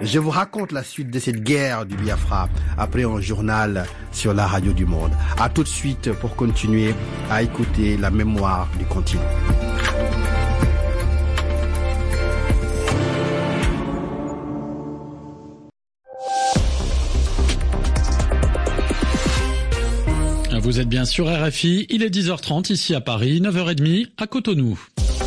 Je vous raconte la suite de cette guerre du Biafra après un journal sur la radio du monde. À tout de suite pour continuer à écouter la mémoire du continent. Vous êtes bien sur RFI, il est 10h30 ici à Paris, 9h30 à Cotonou.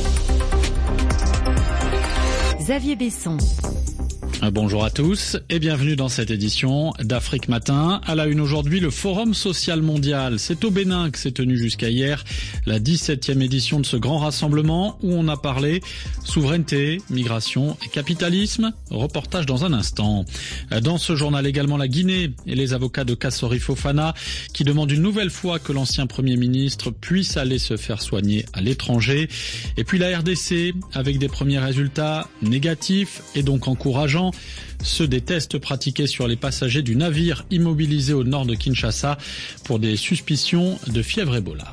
Xavier Besson. Bonjour à tous et bienvenue dans cette édition d'Afrique Matin. À la une aujourd'hui, le Forum social mondial. C'est au Bénin que s'est tenue jusqu'à hier la 17e édition de ce grand rassemblement où on a parlé souveraineté, migration et capitalisme. Reportage dans un instant. Dans ce journal également la Guinée et les avocats de Kassori Fofana qui demandent une nouvelle fois que l'ancien Premier ministre puisse aller se faire soigner à l'étranger. Et puis la RDC avec des premiers résultats négatifs et donc encourageants. Ceux des tests pratiqués sur les passagers du navire immobilisé au nord de Kinshasa pour des suspicions de fièvre Ebola.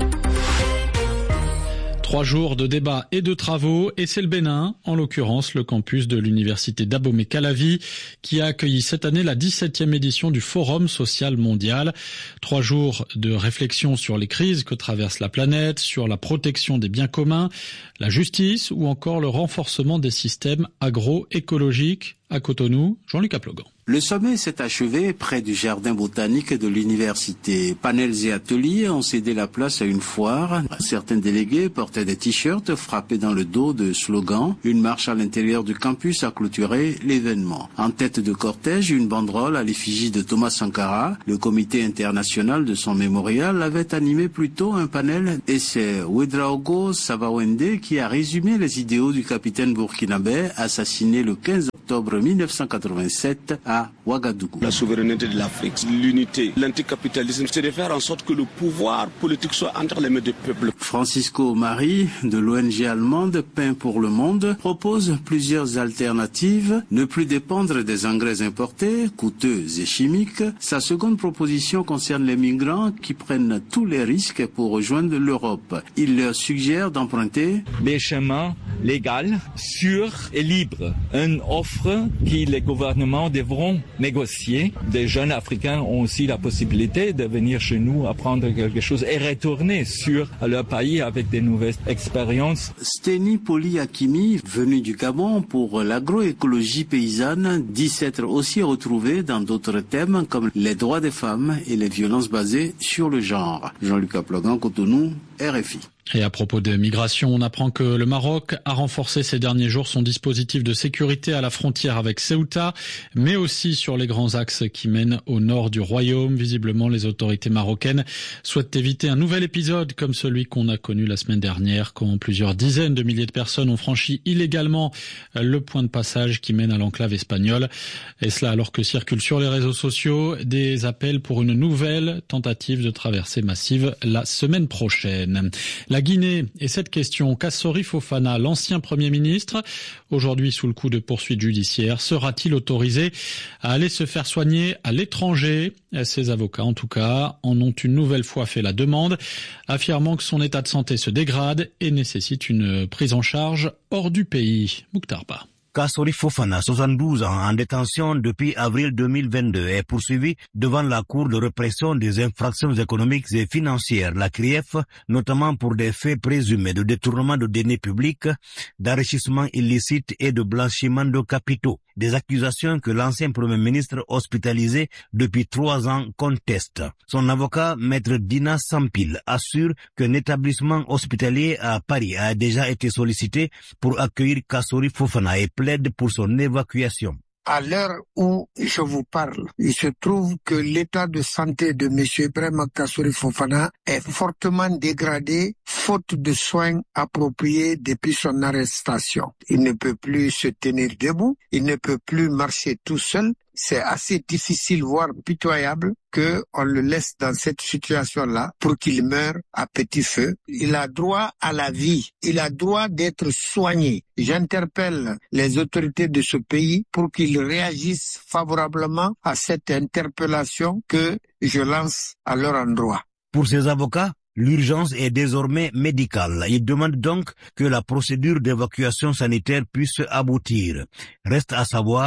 3 jours de débats et de travaux, et c'est le Bénin, en l'occurrence le campus de l'université d'Abomey-Calavi, qui a accueilli cette année la 17e édition du Forum social mondial. 3 jours de réflexion sur les crises que traverse la planète, sur la protection des biens communs, la justice ou encore le renforcement des systèmes agroécologiques. À Cotonou, Jean-Luc Aplogan. Le sommet s'est achevé près du jardin botanique de l'université. Panels et ateliers ont cédé la place à une foire. Certains délégués portaient des t-shirts frappés dans le dos de slogans. Une marche à l'intérieur du campus a clôturé l'événement. En tête de cortège, une banderole à l'effigie de Thomas Sankara. Le comité international de son mémorial avait animé plutôt un panel et c'est Ouedraogo Savawende qui a résumé les idéaux du capitaine burkinabé assassiné le 15 octobre 1987 à Ouagadougou. La souveraineté de l'Afrique, l'unité, l'anticapitalisme, c'est de faire en sorte que le pouvoir politique soit entre les mains du peuple. Francisco Mari, de l'ONG allemande Pain pour le Monde, propose plusieurs alternatives. Ne plus dépendre des engrais importés, coûteux et chimiques. Sa seconde proposition concerne les migrants qui prennent tous les risques pour rejoindre l'Europe. Il leur suggère d'emprunter des chemins légaux, sûrs et libres. Une offre que les gouvernements devront négocier. Des jeunes Africains ont aussi la possibilité de venir chez nous apprendre quelque chose et retourner sur leur pays avec des nouvelles expériences. Steny Poli Hakimi, venu du Gabon pour l'agroécologie paysanne, dit s'être aussi retrouvé dans d'autres thèmes comme les droits des femmes et les violences basées sur le genre. Jean-Luc Aplogan, Cotonou, RFI. Et à propos de migration, on apprend que le Maroc a renforcé ces derniers jours son dispositif de sécurité à la frontière avec Ceuta, mais aussi sur les grands axes qui mènent au nord du royaume. Visiblement, les autorités marocaines souhaitent éviter un nouvel épisode comme celui qu'on a connu la semaine dernière, quand plusieurs dizaines de milliers de personnes ont franchi illégalement le point de passage qui mène à l'enclave espagnole. Et cela alors que circulent sur les réseaux sociaux des appels pour une nouvelle tentative de traversée massive la semaine prochaine. La Guinée et cette question, Kassori Fofana, l'ancien Premier ministre, aujourd'hui sous le coup de poursuites judiciaires, sera-t-il autorisé à aller se faire soigner à l'étranger? Ses avocats, en tout cas, en ont une nouvelle fois fait la demande, affirmant que son état de santé se dégrade et nécessite une prise en charge hors du pays. Mokhtar Ba. Kassori Fofana, 72 ans, en détention depuis avril 2022, est poursuivi devant la Cour de répression des infractions économiques et financières, la CRIEF, notamment pour des faits présumés de détournement de deniers publics, d'enrichissement illicite et de blanchiment de capitaux. Des accusations que l'ancien Premier ministre hospitalisé depuis 3 ans conteste. Son avocat, Maître Dina Sampil, assure qu'un établissement hospitalier à Paris a déjà été sollicité pour accueillir Kassori Fofana et plaide pour son évacuation. À l'heure où je vous parle, il se trouve que l'état de santé de M. Ibrahima Kassori Fofana est fortement dégradé faute de soins appropriés depuis son arrestation. Il ne peut plus se tenir debout, il ne peut plus marcher tout seul. C'est assez difficile, voire pitoyable, qu'on le laisse dans cette situation-là pour qu'il meure à petit feu. Il a droit à la vie. Il a droit d'être soigné. J'interpelle les autorités de ce pays pour qu'ils réagissent favorablement à cette interpellation que je lance à leur endroit. Pour ces avocats, l'urgence est désormais médicale. Ils demandent donc que la procédure d'évacuation sanitaire puisse aboutir. Reste à savoir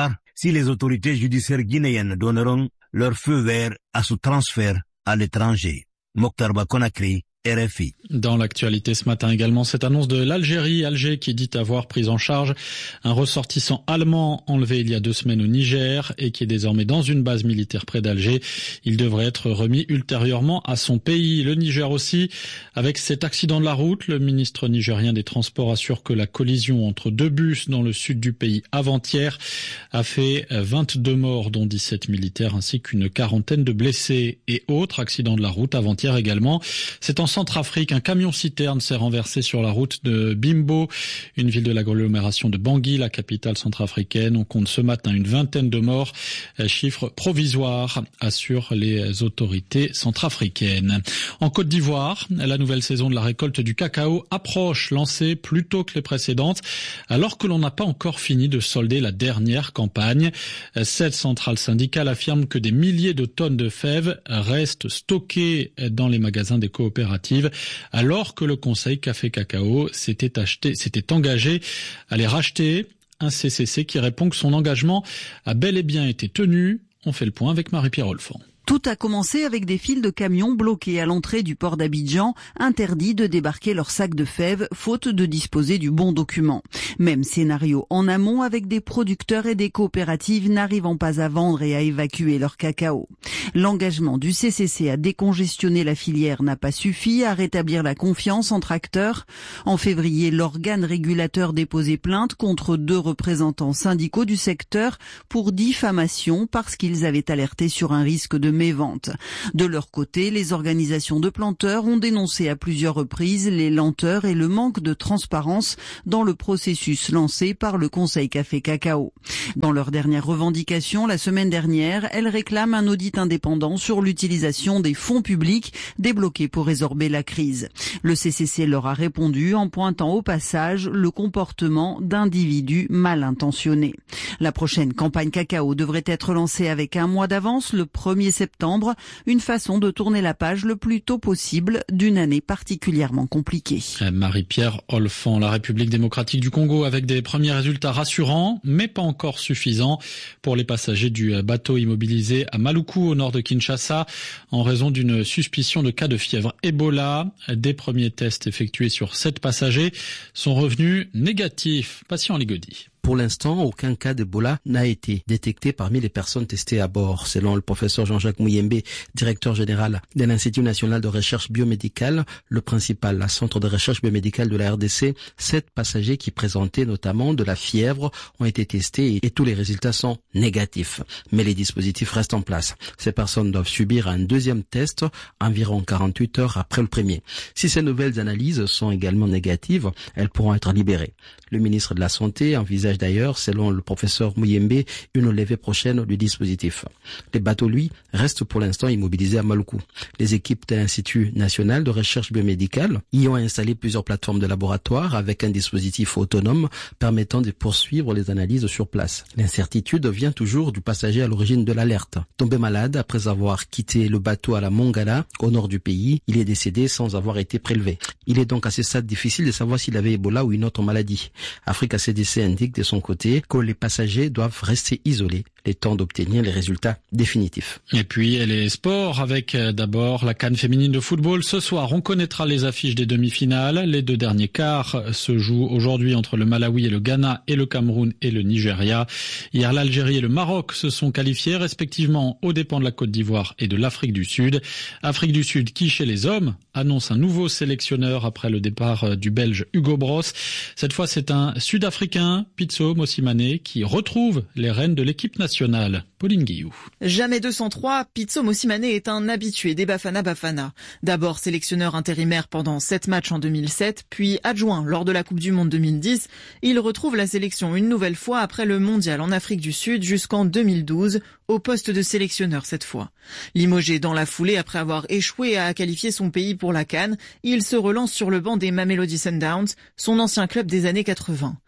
si les autorités judiciaires guinéennes donneront leur feu vert à ce transfert à l'étranger. Mokhtar Conakry, RFI. Dans l'actualité ce matin également, cette annonce de l'Algérie, Alger qui dit avoir pris en charge un ressortissant allemand enlevé il y a 2 semaines au Niger et qui est désormais dans une base militaire près d'Alger. Il devrait être remis ultérieurement à son pays. Le Niger aussi, avec cet accident de la route, le ministre nigérien des Transports assure que la collision entre 2 bus dans le sud du pays avant-hier a fait 22 morts, dont 17 militaires ainsi qu'une quarantaine de blessés. Et autre accident de la route avant-hier également, c'est en Centrafrique, un camion-citerne s'est renversé sur la route de Bimbo, une ville de l'agglomération de Bangui, la capitale centrafricaine. On compte ce matin une 20aine de morts, chiffre provisoire, assurent les autorités centrafricaines. En Côte d'Ivoire, la nouvelle saison de la récolte du cacao approche, lancée plus tôt que les précédentes, alors que l'on n'a pas encore fini de solder la dernière campagne. Cette centrale syndicale affirme que des milliers de tonnes de fèves restent stockées dans les magasins des coopératives, alors que le Conseil Café Cacao s'était engagé à les racheter. Un CCC qui répond que son engagement a bel et bien été tenu. On fait le point avec Marie-Pierre Olfan. Tout a commencé avec des files de camions bloqués à l'entrée du port d'Abidjan, interdits de débarquer leurs sacs de fèves, faute de disposer du bon document. Même scénario en amont avec des producteurs et des coopératives n'arrivant pas à vendre et à évacuer leur cacao. L'engagement du CCC à décongestionner la filière n'a pas suffi à rétablir la confiance entre acteurs. En février, l'organe régulateur déposait plainte contre 2 représentants syndicaux du secteur pour diffamation parce qu'ils avaient alerté sur un risque de mévente. De leur côté, les organisations de planteurs ont dénoncé à plusieurs reprises les lenteurs et le manque de transparence dans le processus lancé par le Conseil Café Cacao. Dans leur dernière revendication, la semaine dernière, elles réclament un audit indépendant sur l'utilisation des fonds publics débloqués pour résorber la crise. Le CCC leur a répondu en pointant au passage le comportement d'individus mal intentionnés. La prochaine campagne cacao devrait être lancée avec un mois d'avance, le 1er septembre, une façon de tourner la page le plus tôt possible d'une année particulièrement compliquée. Marie-Pierre Olfan, la République démocratique du Congo avec des premiers résultats rassurants, mais pas encore suffisants pour les passagers du bateau immobilisé à Maluku au nord de Kinshasa en raison d'une suspicion de cas de fièvre Ebola. Des premiers tests effectués sur 7 passagers sont revenus négatifs. Patient Ligodi. Pour l'instant, aucun cas d'Ebola n'a été détecté parmi les personnes testées à bord. Selon le professeur Jean-Jacques Mouyembe, directeur général de l'Institut national de recherche biomédicale, le principal centre de recherche biomédicale de la RDC, 7 passagers qui présentaient notamment de la fièvre ont été testés et tous les résultats sont négatifs. Mais les dispositifs restent en place. Ces personnes doivent subir un 2e test environ 48 heures après le premier. Si ces nouvelles analyses sont également négatives, elles pourront être libérées. Le ministre de la Santé envisage d'ailleurs, selon le professeur Mouyembe, une levée prochaine du dispositif. Les bateaux, lui, restent pour l'instant immobilisés à Maluku. Les équipes de l'Institut national de recherche biomédicale y ont installé plusieurs plateformes de laboratoire avec un dispositif autonome permettant de poursuivre les analyses sur place. L'incertitude vient toujours du passager à l'origine de l'alerte. Tombé malade après avoir quitté le bateau à la Mongala, au nord du pays, il est décédé sans avoir été prélevé. Il est donc à ce stade difficile de savoir s'il avait Ebola ou une autre maladie. Africa CDC indique de son côté que les passagers doivent rester isolés le temps d'obtenir les résultats définitifs. Et puis les sports avec d'abord la CAN féminine de football. Ce soir, on connaîtra les affiches des demi-finales. Les 2 derniers quarts se jouent aujourd'hui entre le Malawi et le Ghana et le Cameroun et le Nigeria. Hier, l'Algérie et le Maroc se sont qualifiés respectivement aux dépens de la Côte d'Ivoire et de l'Afrique du Sud. Afrique du Sud qui, chez les hommes, annonce un nouveau sélectionneur après le départ du Belge Hugo Bross. Cette fois, c'est un Sud-Africain, Pitso Mosimane, qui retrouve les rênes de l'équipe nationale. Pauline Guillou. Jamais 203, Pitso Mosimane est un habitué des Bafana Bafana. D'abord sélectionneur intérimaire pendant 7 matchs en 2007, puis adjoint lors de la Coupe du Monde 2010. Il retrouve la sélection une nouvelle fois après le mondial en Afrique du Sud jusqu'en 2012, au poste de sélectionneur cette fois. Limogé dans la foulée après avoir échoué à qualifier son pays pour la CAN, il se relance sur le banc des Mamelodi Sundowns, son ancien club des années 80.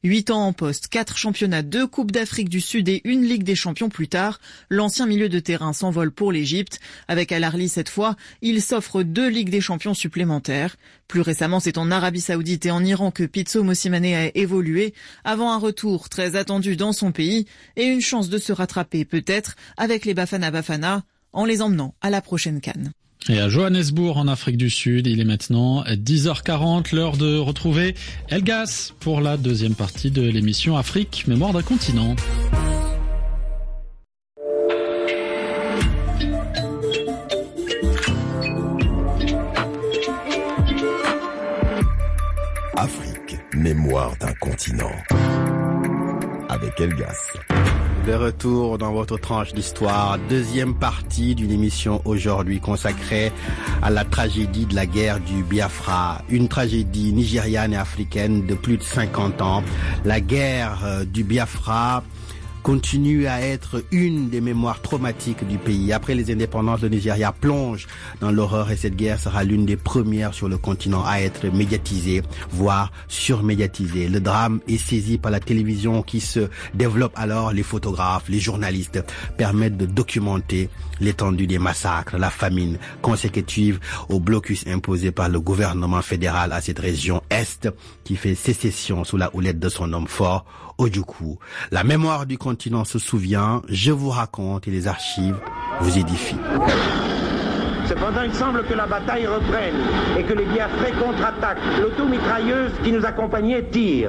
8 ans en poste, 4 championnats, 2 Coupes d'Afrique du Sud et une Ligue des Champions plus tard, l'ancien milieu de terrain s'envole pour l'Égypte. Avec Al Ahly cette fois, il s'offre 2 Ligues des Champions supplémentaires. Plus récemment, c'est en Arabie Saoudite et en Iran que Pitso Mosimane a évolué, avant un retour très attendu dans son pays et une chance de se rattraper peut-être avec les Bafana Bafana en les emmenant à la prochaine CAN. Et à Johannesburg, en Afrique du Sud, il est maintenant 10h40, l'heure de retrouver Elgas pour la deuxième partie de l'émission Afrique, Mémoire d'un continent. Afrique, Mémoire d'un continent. Avec Elgas. De retour dans votre tranche d'histoire, deuxième partie d'une émission aujourd'hui consacrée à la tragédie de la guerre du Biafra, une tragédie nigériane et africaine de plus de 50 ans. La guerre du Biafra continue à être une des mémoires traumatiques du pays. Après les indépendances, le Nigeria plonge dans l'horreur et cette guerre sera l'une des premières sur le continent à être médiatisée, voire surmédiatisée. Le drame est saisi par la télévision qui se développe alors. Les photographes, les journalistes permettent de documenter l'étendue des massacres, la famine consécutive au blocus imposé par le gouvernement fédéral à cette région Est qui fait sécession sous la houlette de son homme fort, Ojukwu. La mémoire du continent se souvient, je vous raconte et les archives vous édifient. Cependant, il semble que la bataille reprenne et que les Biafrais contre-attaquent. L'automitrailleuse qui nous accompagnait tire.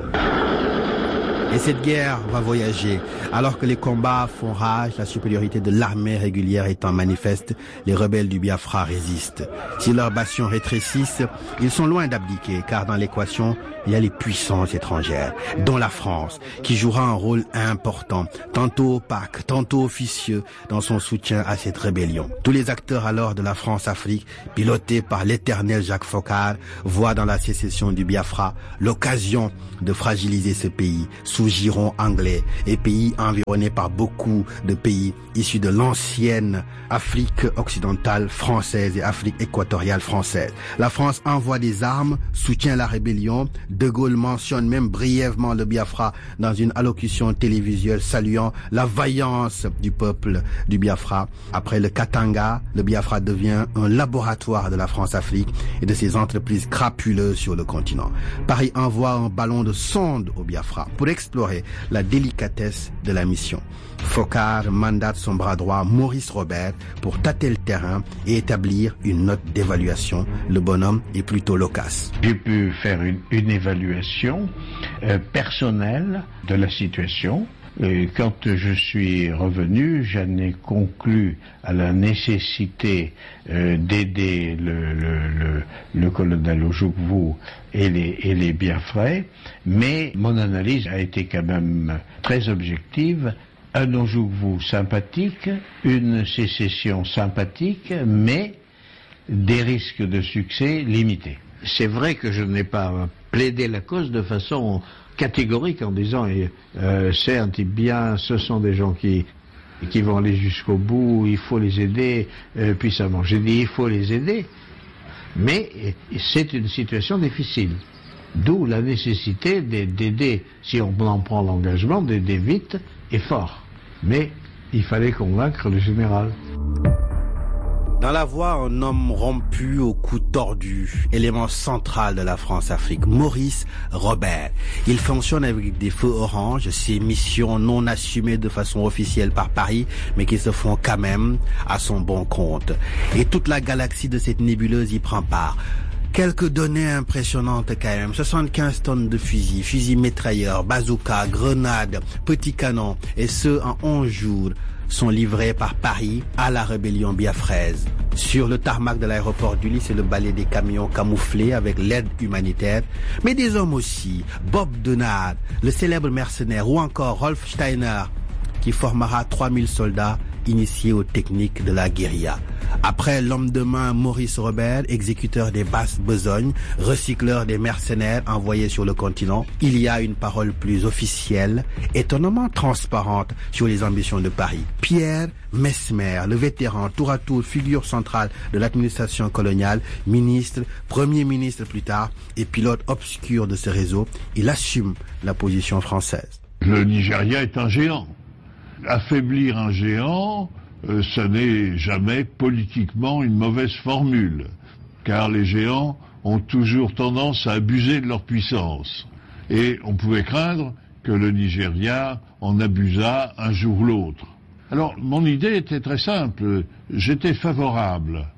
Et cette guerre va voyager. Alors que les combats font rage, la supériorité de l'armée régulière étant manifeste, les rebelles du Biafra résistent. Si leurs bastions rétrécissent, ils sont loin d'abdiquer, car dans l'équation, il y a les puissances étrangères, dont la France, qui jouera un rôle important, tantôt opaque, tantôt officieux, dans son soutien à cette rébellion. Tous les acteurs alors de la France-Afrique, pilotés par l'éternel Jacques Foccart, voient dans la sécession du Biafra l'occasion de fragiliser ce pays, sous giron anglais, et pays environné par beaucoup de pays issus de l'ancienne Afrique occidentale française et Afrique équatoriale française. La France envoie des armes, soutient la rébellion. De Gaulle mentionne même brièvement le Biafra dans une allocution télévisuelle saluant la vaillance du peuple du Biafra. Après le Katanga, le Biafra devient un laboratoire de la France-Afrique et de ses entreprises crapuleuses sur le continent. Paris envoie un ballon de sonde au Biafra pour explorer la délicatesse de la mission. Foccart mandate son bras droit Maurice Robert pour tâter le terrain et établir une note d'évaluation. Le bonhomme est plutôt loquace. J'ai pu faire une évaluation personnelle de la situation. Et quand je suis revenu, j'en ai conclu à la nécessité d'aider le colonel Ojukwu et les Biafrais, mais mon analyse a été quand même très objective. Un Ojukwu sympathique, une sécession sympathique, mais des risques de succès limités. C'est vrai que je n'ai pas plaidé la cause de façon catégorique en disant c'est un type bien, ce sont des gens qui vont aller jusqu'au bout, il faut les aider puissamment. J'ai dit il faut les aider, mais c'est une situation difficile. D'où la nécessité d'aider, si on en prend l'engagement, d'aider vite et fort. Mais il fallait convaincre le général. Dans la voix, un homme rompu au cou tordu, élément central de la France-Afrique, Maurice Robert. Il fonctionne avec des feux oranges, ses missions non assumées de façon officielle par Paris, mais qui se font quand même à son bon compte. Et toute la galaxie de cette nébuleuse y prend part. Quelques données impressionnantes quand même. 75 tonnes de fusils mitrailleurs, bazooka, grenades, petits canons, et ce en 11 jours, sont livrés par Paris à la rébellion biafraise. Sur le tarmac de l'aéroport d'Uly, c'est le balai des camions camouflés avec l'aide humanitaire, mais des hommes aussi, Bob Denard, le célèbre mercenaire, ou encore Rolf Steiner, qui formera 3000 soldats initiés aux techniques de la guérilla. Après l'homme de main Maurice Robert, exécuteur des basses besognes, recycleur des mercenaires envoyés sur le continent, il y a une parole plus officielle, étonnamment transparente sur les ambitions de Paris. Pierre Messmer, le vétéran, tour à tour figure centrale de l'administration coloniale, ministre, premier ministre plus tard, et pilote obscur de ce réseau, il assume la position française. Le Nigeria est un géant. Affaiblir un géant, ce n'est jamais politiquement une mauvaise formule, car les géants ont toujours tendance à abuser de leur puissance. Et on pouvait craindre que le Nigeria en abusât un jour ou l'autre. Alors, mon idée était très simple. J'étais favorable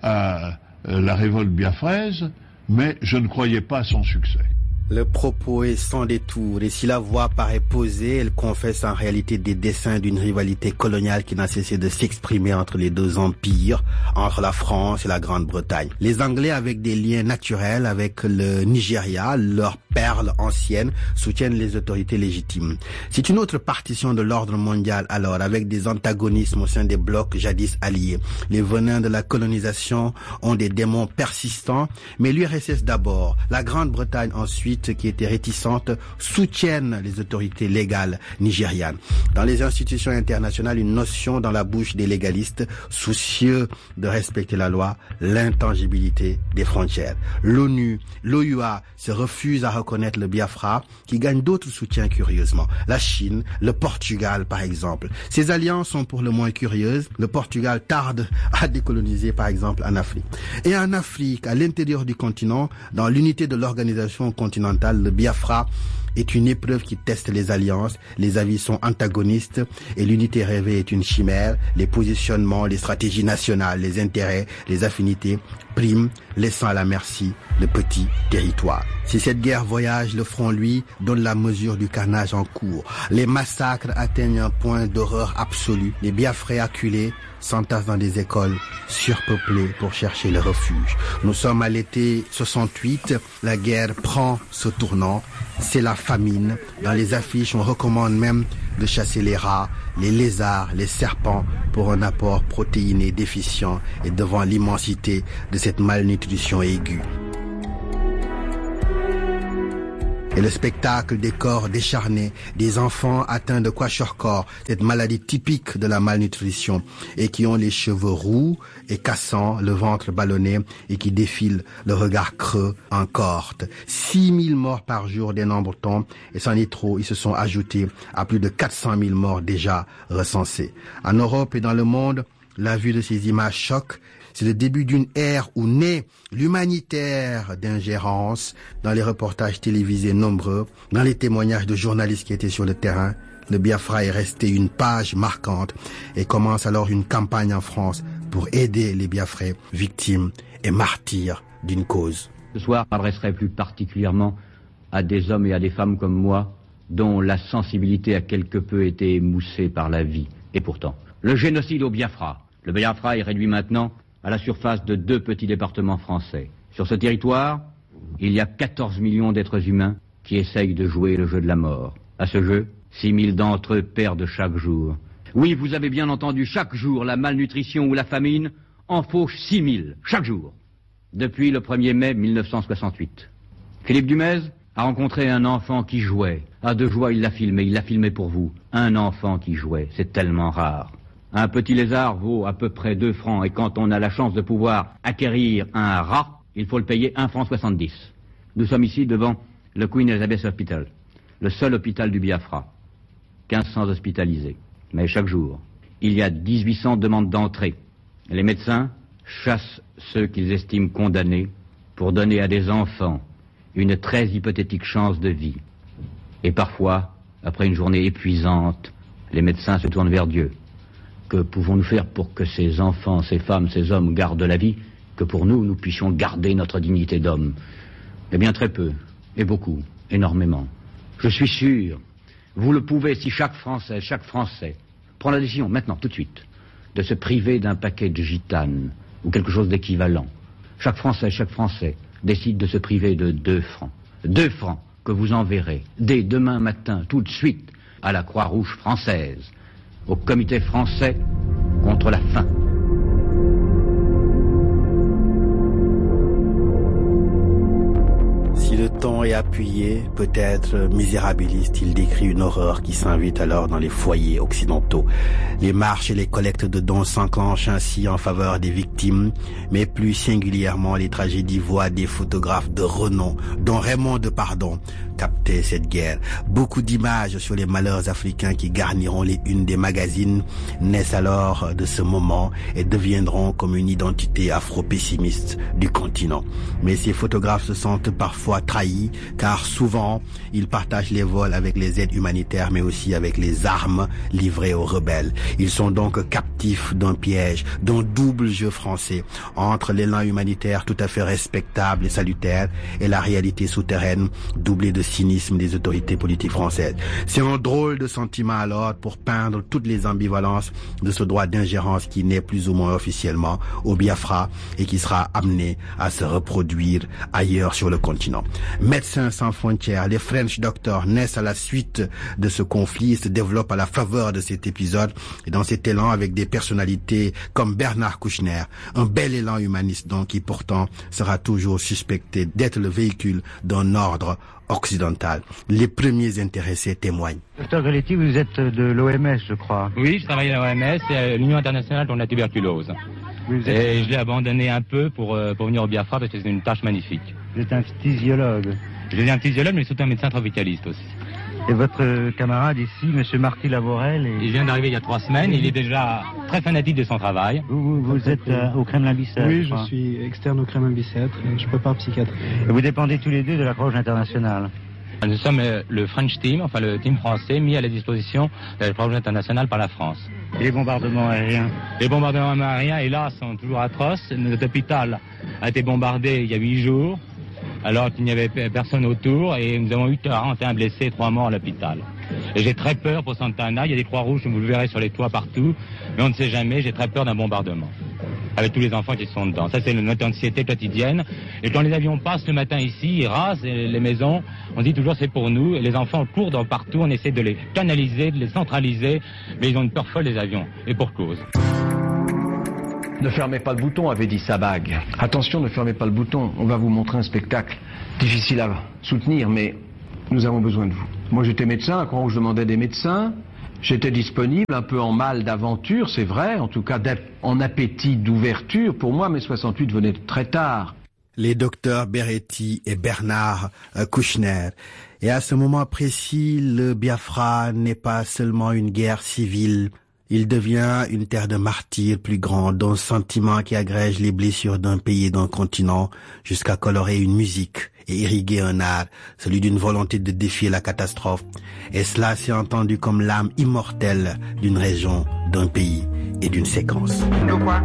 à la révolte biafraise, mais je ne croyais pas à son succès. Le propos est sans détour, et si la voix paraît posée, elle confesse en réalité des dessins d'une rivalité coloniale qui n'a cessé de s'exprimer entre les deux empires, entre la France et la Grande-Bretagne. Les Anglais, avec des liens naturels avec le Nigeria, leur perle ancienne, soutiennent les autorités légitimes. C'est une autre partition de l'ordre mondial alors, avec des antagonismes au sein des blocs jadis alliés. Les venins de la colonisation ont des démons persistants, mais l'URSS d'abord, la Grande-Bretagne ensuite, qui étaient réticentes, soutiennent les autorités légales nigérianes. Dans les institutions internationales, une notion dans la bouche des légalistes, soucieux de respecter la loi, l'intangibilité des frontières. L'ONU, l'OUA se refusent à reconnaître le Biafra, qui gagne d'autres soutiens curieusement. La Chine, le Portugal par exemple. Ces alliances sont pour le moins curieuses. Le Portugal tarde à décoloniser par exemple en Afrique. Et en Afrique, à l'intérieur du continent, dans l'unité de l'organisation continentale, le Biafra est une épreuve qui teste les alliances, les avis sont antagonistes et l'unité rêvée est une chimère, les positionnements, les stratégies nationales, les intérêts, les affinités priment, laissant à la merci le petit territoire. Si cette guerre voyage, le front, lui, donne la mesure du carnage en cours. Les massacres atteignent un point d'horreur absolu. Les Biafrais acculés s'entassent dans des écoles surpeuplées pour chercher le refuge. Nous sommes à l'été 68, la guerre prend ce tournant, c'est la famine. Dans les affiches, on recommande même de chasser les rats, les lézards, les serpents pour un apport protéiné déficient et devant l'immensité de cette malnutrition aiguë. Et le spectacle des corps décharnés, des enfants atteints de kwashiorkor, cette maladie typique de la malnutrition, et qui ont les cheveux roux et cassants, le ventre ballonné, et qui défilent le regard creux en cohorte. 6000 morts par jour dénombre-t-on, et c'en est trop, ils se sont ajoutés à plus de 400 000 morts déjà recensés. En Europe et dans le monde, la vue de ces images choque. C'est le début d'une ère où naît l'humanitaire d'ingérence. Dans les reportages télévisés nombreux, dans les témoignages de journalistes qui étaient sur le terrain, le Biafra est resté une page marquante et commence alors une campagne en France pour aider les Biafrais, victimes et martyrs d'une cause. Ce soir, je m'adresserai plus particulièrement à des hommes et à des femmes comme moi, dont la sensibilité a quelque peu été émoussée par la vie. Et pourtant, le génocide au Biafra. Le Biafra est réduit maintenant à la surface de 2 petits départements français. Sur ce territoire, il y a 14 millions d'êtres humains qui essayent de jouer le jeu de la mort. À ce jeu, 6 000 d'entre eux perdent chaque jour. Oui, vous avez bien entendu, chaque jour, la malnutrition ou la famine en fauche 6 000, chaque jour. Depuis le 1er mai 1968. Philippe Dumez a rencontré un enfant qui jouait. À de joie, il l'a filmé pour vous. Un enfant qui jouait, c'est tellement rare. Un petit lézard vaut à peu près 2 francs et quand on a la chance de pouvoir acquérir un rat, il faut le payer 1,70 franc. Nous sommes ici devant le Queen Elizabeth Hospital, le seul hôpital du Biafra. 1500 hospitalisés. Mais chaque jour, il y a 1800 demandes d'entrée. Les médecins chassent ceux qu'ils estiment condamnés pour donner à des enfants une très hypothétique chance de vie. Et parfois, après une journée épuisante, les médecins se tournent vers Dieu. Que pouvons-nous faire pour que ces enfants, ces femmes, ces hommes gardent la vie, que pour nous, nous puissions garder notre dignité d'homme? Eh bien, très peu, et beaucoup, énormément. Je suis sûr, vous le pouvez si chaque Français prend la décision, maintenant, tout de suite, de se priver d'un paquet de gitanes, ou quelque chose d'équivalent. Chaque Français décide de se priver de 2 francs. 2 francs que vous enverrez, dès demain matin, tout de suite, à la Croix-Rouge française, au comité français contre la faim. et appuyé, peut-être misérabiliste, il décrit une horreur qui s'invite alors dans les foyers occidentaux. Les marches et les collectes de dons s'enclenchent ainsi en faveur des victimes, mais plus singulièrement les tragédies voient des photographes de renom, dont Raymond Depardon, capter cette guerre. Beaucoup d'images sur les malheurs africains qui garniront les unes des magazines naissent alors de ce moment et deviendront comme une identité afro-pessimiste du continent. Mais ces photographes se sentent parfois trahis car souvent ils partagent les vols avec les aides humanitaires mais aussi avec les armes livrées aux rebelles. Ils sont donc captifs d'un piège, d'un double jeu français entre l'élan humanitaire tout à fait respectable et salutaire et la réalité souterraine doublée de cynisme des autorités politiques françaises. C'est un drôle de sentiment alors pour peindre toutes les ambivalences de ce droit d'ingérence qui naît plus ou moins officiellement au Biafra et qui sera amené à se reproduire ailleurs sur le continent. Médecins sans frontières, les French Doctors naissent à la suite de ce conflit et se développent à la faveur de cet épisode et dans cet élan avec des personnalités comme Bernard Kouchner, un bel élan humaniste donc qui pourtant sera toujours suspecté d'être le véhicule d'un ordre occidental. Les premiers intéressés témoignent. Docteur Gretti, vous êtes de l'OMS, je crois. Oui, je travaille à l'OMS, c'est l'Union internationale contre la tuberculose. Et je l'ai abandonné un peu pour venir au Biafra parce que c'est une tâche magnifique. Vous êtes un physiologue. Je suis un physiologue, mais surtout un médecin tropicaliste aussi. Et votre camarade ici, monsieur Marty Lavorel Il vient d'arriver il y a 3 semaines, il est déjà très fanatique de son travail. Vous êtes au Kremlin-Bicêtre? Oui, je suis externe au Kremlin-Bicêtre, je prépare psychiatre. Et vous dépendez tous les deux de la Croix-Rouge internationale? Nous sommes le French Team, enfin le team français, mis à la disposition de la Croix-Rouge internationale par la France. Et les bombardements aériens? Les bombardements aériens, hélas, sont toujours atroces. Notre hôpital a été bombardé il y a 8 jours. Alors qu'il n'y avait personne autour et nous avons eu 41 blessés et 3 morts à l'hôpital. Et j'ai très peur pour Santa Ana, il y a des croix rouges, vous le verrez sur les toits partout, mais on ne sait jamais, j'ai très peur d'un bombardement. Avec tous les enfants qui sont dedans. Ça c'est notre anxiété quotidienne. Et quand les avions passent le matin ici, ils rasent les maisons, on dit toujours c'est pour nous, et les enfants courent dans partout, on essaie de les canaliser, de les centraliser, mais ils ont une peur folle les avions, et pour cause. Ne fermez pas le bouton, avait dit Sabag. Attention, ne fermez pas le bouton, on va vous montrer un spectacle difficile à soutenir, mais nous avons besoin de vous. Moi j'étais médecin, à Croix-Rouge je demandais des médecins, j'étais disponible, un peu en mal d'aventure, c'est vrai, en tout cas en appétit d'ouverture. Pour moi, mai 68 venait très tard. Les docteurs Beretti et Bernard Kouchner. Et à ce moment précis, le Biafra n'est pas seulement une guerre civile. Il devient une terre de martyrs plus grande, d'un sentiment qui agrège les blessures d'un pays et d'un continent, jusqu'à colorer une musique et irriguer un art, celui d'une volonté de défier la catastrophe. Et cela s'est entendu comme l'âme immortelle d'une région, d'un pays et d'une séquence.